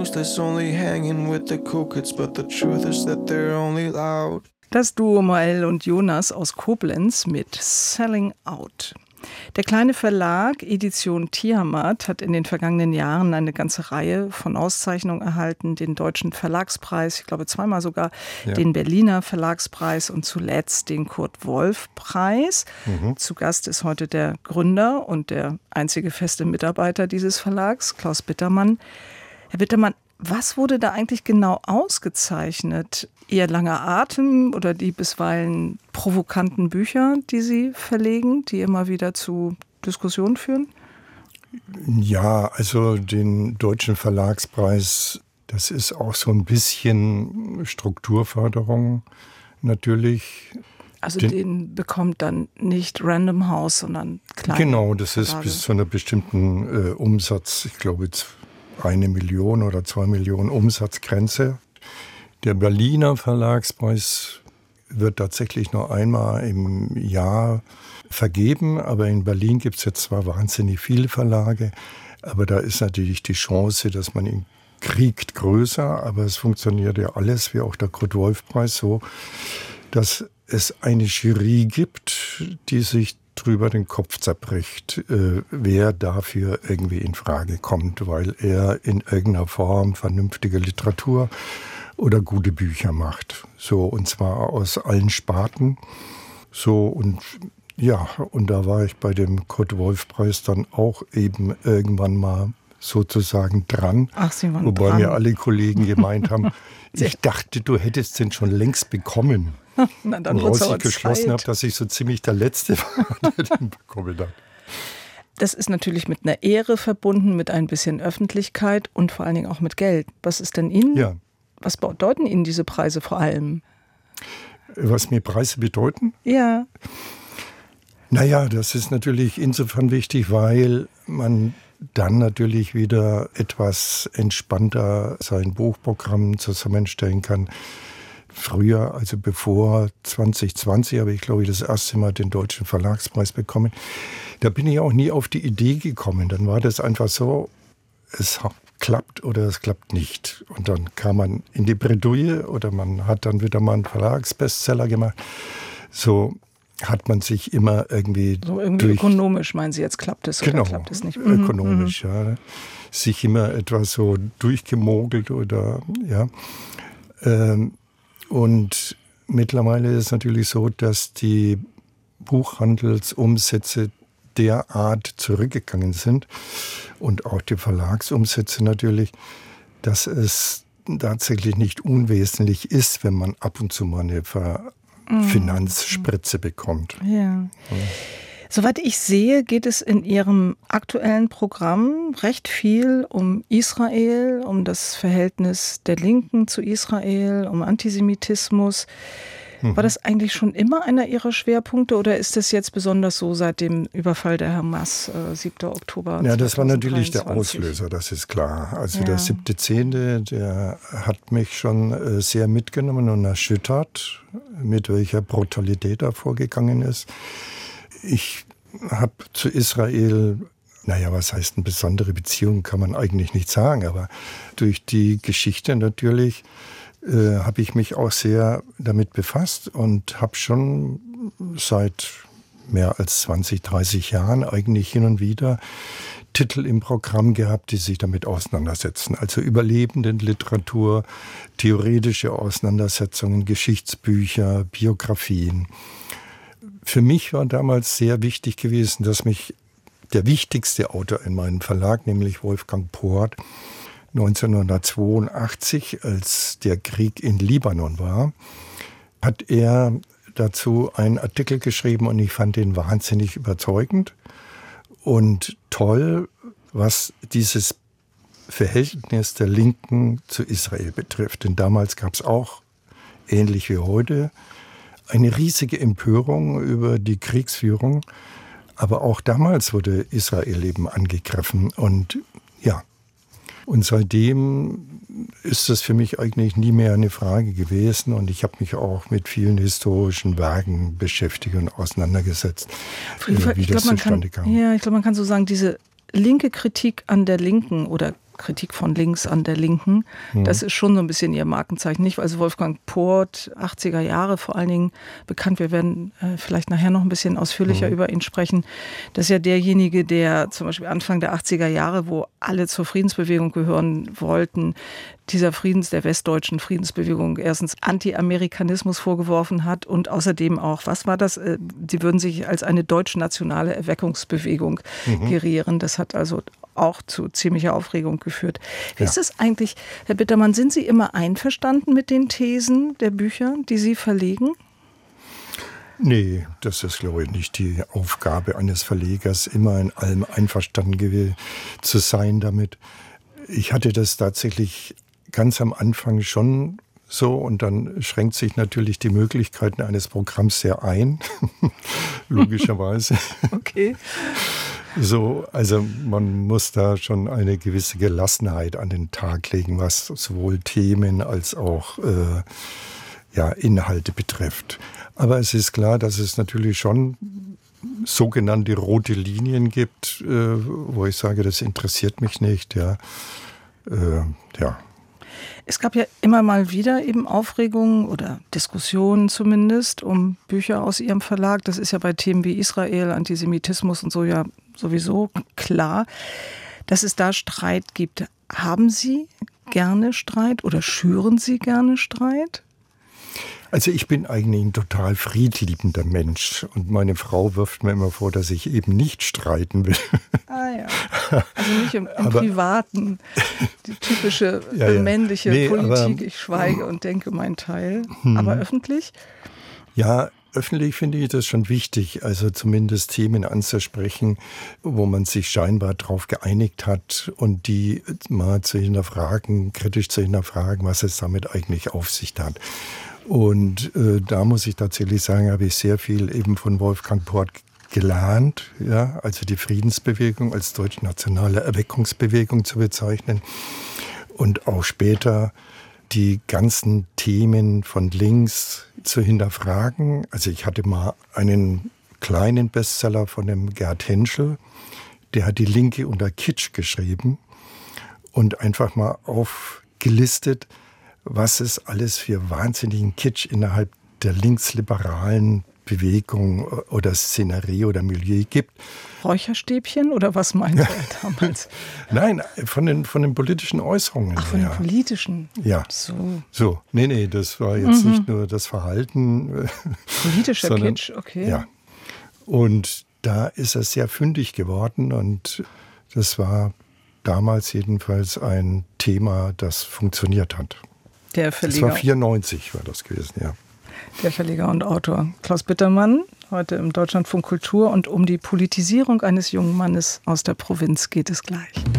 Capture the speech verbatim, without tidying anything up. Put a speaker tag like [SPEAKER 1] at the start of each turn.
[SPEAKER 1] useless, only hanging with the cool kids, but the truth is that they're only loud.
[SPEAKER 2] Das Duo Mael und Jonas aus Koblenz mit Selling Out. Der kleine Verlag Edition Tiamat hat in den vergangenen Jahren eine ganze Reihe von Auszeichnungen erhalten. Den Deutschen Verlagspreis, ich glaube zweimal sogar, ja. Den Berliner Verlagspreis und zuletzt den Kurt-Wolf-Preis. Mhm. Zu Gast ist heute der Gründer und der einzige feste Mitarbeiter dieses Verlags, Klaus Bittermann. Herr Bittermann, was wurde da eigentlich genau ausgezeichnet? Ihr langer Atem oder die bisweilen provokanten Bücher, die Sie verlegen, die immer wieder zu Diskussionen führen?
[SPEAKER 3] Ja, also den Deutschen Verlagspreis, das ist auch so ein bisschen Strukturförderung natürlich.
[SPEAKER 2] Also den, den bekommt dann nicht Random House, sondern kleine
[SPEAKER 3] Genau, das
[SPEAKER 2] Verlage.
[SPEAKER 3] Ist bis zu einer bestimmten äh, Umsatz, ich glaube jetzt eine Million oder zwei Millionen Umsatzgrenze. Der Berliner Verlagspreis wird tatsächlich nur einmal im Jahr vergeben, aber in Berlin gibt es jetzt zwar wahnsinnig viele Verlage, aber da ist natürlich die Chance, dass man ihn kriegt, größer, aber es funktioniert ja alles, wie auch der Kurt-Wolf-Preis, so, dass es eine Jury gibt, die sich drüber den Kopf zerbricht, äh, wer dafür irgendwie in Frage kommt, weil er in irgendeiner Form vernünftige Literatur oder gute Bücher macht. So, und zwar aus allen Sparten. So, und ja, und da war ich bei dem Kurt-Wolf-Preis dann auch eben irgendwann mal sozusagen dran.
[SPEAKER 2] Ach, Sie waren
[SPEAKER 3] wobei
[SPEAKER 2] dran.
[SPEAKER 3] Mir alle Kollegen gemeint haben, ich dachte, du hättest den schon längst bekommen.
[SPEAKER 2] Na, dann
[SPEAKER 3] woraus
[SPEAKER 2] ich
[SPEAKER 3] geschlossen habe, dass ich so ziemlich der Letzte war, der den bekommen hat.
[SPEAKER 2] Das ist natürlich mit einer Ehre verbunden, mit ein bisschen Öffentlichkeit und vor allen Dingen auch mit Geld. Was ist denn Ihnen,
[SPEAKER 3] ja.
[SPEAKER 2] was bedeuten Ihnen diese Preise vor allem?
[SPEAKER 3] Was mir Preise bedeuten?
[SPEAKER 2] Ja.
[SPEAKER 3] Naja, das ist natürlich insofern wichtig, weil man dann natürlich wieder etwas entspannter sein Buchprogramm zusammenstellen kann. Früher, also bevor zwanzig zwanzig, habe ich, glaube ich, das erste Mal den Deutschen Verlagspreis bekommen. Da bin ich auch nie auf die Idee gekommen. Dann war das einfach so, es klappt oder es klappt nicht. Und dann kam man in die Bredouille oder man hat dann wieder mal einen Verlagsbestseller gemacht. So hat man sich immer irgendwie...
[SPEAKER 2] So irgendwie
[SPEAKER 3] durch,
[SPEAKER 2] ökonomisch, meinen Sie, jetzt klappt es
[SPEAKER 3] genau,
[SPEAKER 2] oder klappt es nicht?
[SPEAKER 3] Ökonomisch,
[SPEAKER 2] mhm.
[SPEAKER 3] ja. Sich immer etwas so durchgemogelt oder, ja. Ähm, Und mittlerweile ist es natürlich so, dass die Buchhandelsumsätze derart zurückgegangen sind und auch die Verlagsumsätze natürlich, dass es tatsächlich nicht unwesentlich ist, wenn man ab und zu mal eine Ver- mhm. Finanzspritze bekommt.
[SPEAKER 2] Ja. ja. Soweit ich sehe, geht es in Ihrem aktuellen Programm recht viel um Israel, um das Verhältnis der Linken zu Israel, um Antisemitismus. Mhm. War das eigentlich schon immer einer Ihrer Schwerpunkte oder ist das jetzt besonders so seit dem Überfall der Hamas, äh, siebter Oktober?
[SPEAKER 3] Ja, das war natürlich der Auslöser, das ist klar. Also ja. der siebte Zehnte, der hat mich schon äh, sehr mitgenommen und erschüttert, mit welcher Brutalität er vorgegangen ist. Ich habe zu Israel, naja, was heißt eine besondere Beziehung, kann man eigentlich nicht sagen, aber durch die Geschichte natürlich äh, habe ich mich auch sehr damit befasst und habe schon seit mehr als zwanzig, dreißig Jahren eigentlich hin und wieder Titel im Programm gehabt, die sich damit auseinandersetzen. Also Überlebendenliteratur, theoretische Auseinandersetzungen, Geschichtsbücher, Biografien. Für mich war damals sehr wichtig gewesen, dass mich der wichtigste Autor in meinem Verlag, nämlich Wolfgang Porat, neunzehnhundertzweiundachtzig, als der Krieg in Libanon war, hat er dazu einen Artikel geschrieben und ich fand ihn wahnsinnig überzeugend und toll, was dieses Verhältnis der Linken zu Israel betrifft. Denn damals gab es auch, ähnlich wie heute, eine riesige Empörung über die Kriegsführung. Aber auch damals wurde Israel eben angegriffen. Und ja, und seitdem ist das für mich eigentlich nie mehr eine Frage gewesen. Und ich habe mich auch mit vielen historischen Werken beschäftigt und auseinandergesetzt,
[SPEAKER 2] ich
[SPEAKER 3] wie das
[SPEAKER 2] glaub, man
[SPEAKER 3] zustande
[SPEAKER 2] kann,
[SPEAKER 3] kam.
[SPEAKER 2] Ja, ich glaube, man kann so sagen, diese linke Kritik an der Linken oder Kritik von links an der Linken. Mhm. Das ist schon so ein bisschen ihr Markenzeichen. Nicht, also Wolfgang Poth, achtziger Jahre vor allen Dingen bekannt. Wir werden äh, vielleicht nachher noch ein bisschen ausführlicher mhm. über ihn sprechen. Das ist ja derjenige, der zum Beispiel Anfang der achtziger Jahre, wo alle zur Friedensbewegung gehören wollten, dieser Friedens, der westdeutschen Friedensbewegung erstens Anti-Amerikanismus vorgeworfen hat und außerdem auch, was war das? Sie würden sich als eine deutsch-nationale Erweckungsbewegung mhm. gerieren. Das hat also auch zu ziemlicher Aufregung geführt. Wie ja. ist es eigentlich, Herr Bittermann, sind Sie immer einverstanden mit den Thesen der Bücher, die Sie verlegen?
[SPEAKER 3] Nee, das ist, glaube ich, nicht die Aufgabe eines Verlegers, immer in allem einverstanden zu sein damit. Ich hatte das tatsächlich ganz am Anfang schon so und dann schränkt sich natürlich die Möglichkeiten eines Programms sehr ein, logischerweise.
[SPEAKER 2] Okay.
[SPEAKER 3] So, also man muss da schon eine gewisse Gelassenheit an den Tag legen, was sowohl Themen als auch äh, ja, Inhalte betrifft. Aber es ist klar, dass es natürlich schon sogenannte rote Linien gibt, äh, wo ich sage, das interessiert mich nicht. Ja. Äh, ja.
[SPEAKER 2] Es gab ja immer mal wieder eben Aufregungen oder Diskussionen zumindest um Bücher aus Ihrem Verlag. Das ist ja bei Themen wie Israel, Antisemitismus und so ja sowieso klar, dass es da Streit gibt. Haben Sie gerne Streit oder schüren Sie gerne Streit?
[SPEAKER 3] Also ich bin eigentlich ein total friedliebender Mensch und meine Frau wirft mir immer vor, dass ich eben nicht streiten will.
[SPEAKER 2] Ah ja, also nicht im, im aber, Privaten, die typische
[SPEAKER 3] ja, ja.
[SPEAKER 2] männliche
[SPEAKER 3] nee,
[SPEAKER 2] Politik,
[SPEAKER 3] aber,
[SPEAKER 2] ich schweige und denke mein Teil,
[SPEAKER 3] hm.
[SPEAKER 2] aber öffentlich?
[SPEAKER 3] Ja, öffentlich finde ich das schon wichtig, also zumindest Themen anzusprechen, wo man sich scheinbar darauf geeinigt hat und die mal zu hinterfragen, kritisch zu hinterfragen, was es damit eigentlich auf sich hat. Und äh, da muss ich tatsächlich sagen, habe ich sehr viel eben von Wolfgang Poth gelernt, ja, also die Friedensbewegung als deutsch-nationale Erweckungsbewegung zu bezeichnen und auch später die ganzen Themen von links zu hinterfragen. Also ich hatte mal einen kleinen Bestseller von dem Gerd Henschel, der hat die Linke unter Kitsch geschrieben und einfach mal aufgelistet, was es alles für wahnsinnigen Kitsch innerhalb der linksliberalen Bewegung oder Szenerie oder Milieu gibt.
[SPEAKER 2] Räucherstäbchen oder was meinte er damals?
[SPEAKER 3] Nein, von den, von den politischen Äußerungen.
[SPEAKER 2] Ach, von
[SPEAKER 3] ja.
[SPEAKER 2] den politischen?
[SPEAKER 3] Ja.
[SPEAKER 2] So.
[SPEAKER 3] So, nee, nee, das war jetzt mhm. nicht nur das Verhalten.
[SPEAKER 2] Politischer
[SPEAKER 3] sondern,
[SPEAKER 2] Kitsch, okay.
[SPEAKER 3] Ja. Und da ist er sehr fündig geworden und das war damals jedenfalls ein Thema, das funktioniert hat.
[SPEAKER 2] Der Verleger.
[SPEAKER 3] Das war vierundneunzig war das gewesen, ja.
[SPEAKER 2] Der Verleger und Autor Klaus Bittermann, heute im Deutschlandfunk Kultur. Und um die Politisierung eines jungen Mannes aus der Provinz geht es gleich.